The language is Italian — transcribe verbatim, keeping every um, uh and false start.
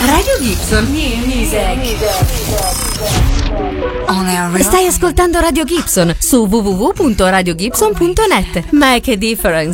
Radio Gibson. Stai ascoltando Radio Gibson su w w w punto radio gibson punto net. Make a difference.